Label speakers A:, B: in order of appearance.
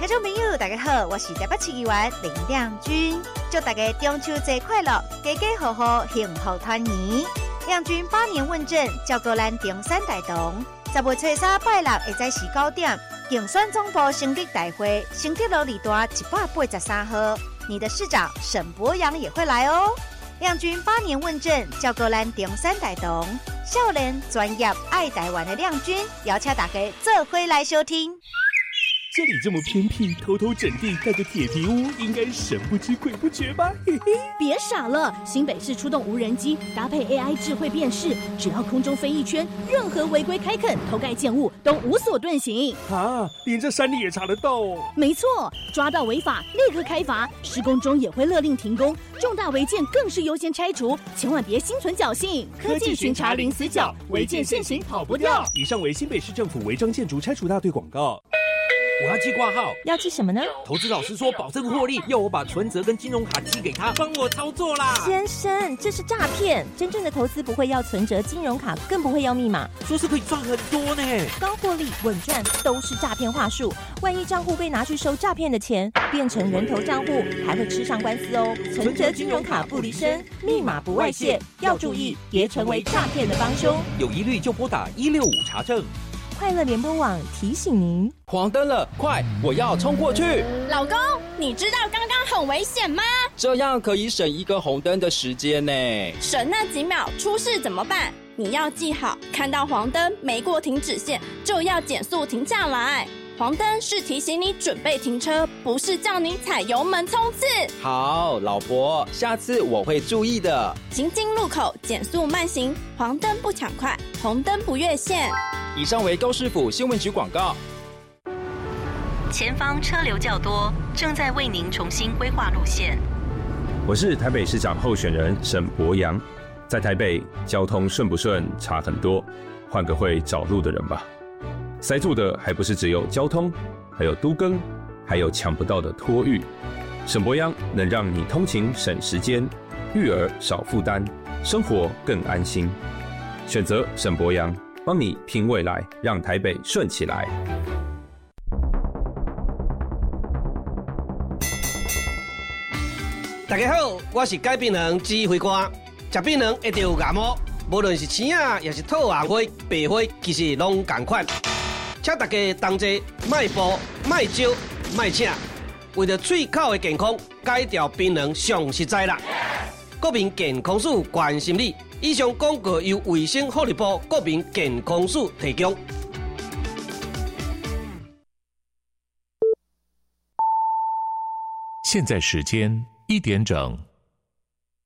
A: 听众朋友大家好，我是台北市议员林亮君，祝大家中秋节快乐，家家户户幸福团圆。亮君8年问政，照顾咱中山大同。10月初3拜六下午是9点，竞选总部成立大会，成立路2段183号。你的市长沈伯洋也会来哦。亮君8年问政，照顾咱中山大同。少年专业爱台湾的亮君，邀请大家做伙来收听。
B: 这里这么偏僻，偷偷整地盖个铁皮屋，应该神不知鬼不觉吧？嘿嘿，
C: 别傻了，新北市出动无人机，搭配 AI 智慧辨识，只要空中飞一圈，任何违规开垦、偷盖建物都无所遁形。
B: 啊，连这山里也查得到哦？
C: 没错，抓到违法立刻开罚，施工中也会勒令停工，重大违建更是优先拆除，千万别心存侥幸。
B: 科技巡查零死角，违建现行跑不掉。以上为新北市政府违章建筑拆除大队广告。
D: 我要寄挂号，
E: 要寄什么呢？
D: 投资老师说保证获利，要我把存折跟金融卡寄给他，帮我操作啦。
E: 先生，这是诈骗！真正的投资不会要存折、金融卡，更不会要密码。
D: 说是可以赚很多呢，
E: 高获利、稳赚都是诈骗话术。万一账户被拿去收诈骗的钱，变成人头账户，还会吃上官司哦。存折、金融卡不离身，密码不外泄，要注意，别成为诈骗的帮凶。
D: 有疑虑就拨打165查证。
E: 快乐联播网提醒您：
F: 黄灯了，快！我要冲过去。
G: 老公，你知道刚刚很危险吗？
F: 这样可以省1个红灯的时间呢。
G: 省那几秒，出事怎么办？你要记好，看到黄灯没过停止线，就要减速停下来。黄灯是提醒你准备停车，不是叫你踩油门冲刺。
F: 好，老婆，下次我会注意的。
G: 行经路口减速慢行，黄灯不抢快，红灯不越线。
F: 以上为高市府新闻局广告。
H: 前方车流较多，正在为您重新规划路线。
I: 我是台北市长候选人沈伯洋，在台北交通顺不顺差很多，换个会找路的人吧。塞住的还不是只有交通，还有都更，还有抢不到的托育。沈伯洋能让你通勤省时间，育儿少负担，生活更安心。选择沈伯洋，帮你拼未来，让台北顺起来。
J: 大家好，我是改槟榔指挥官。食槟榔一定有牙毛，无论是青啊，也是透红花、白花，其实拢同款。请大家同齐卖步、卖招、卖请，为了嘴口的健康，改掉槟榔上实在啦。国民健康署关心你。以上广告由卫生福利部国民健康署提供。
K: 现在时间1点整。